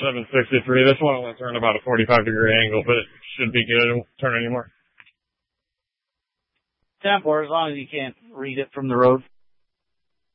763. This one only turned about a 45-degree angle, but it should be good. It won't turn anymore. 10-4, as long as you can't read it from the road.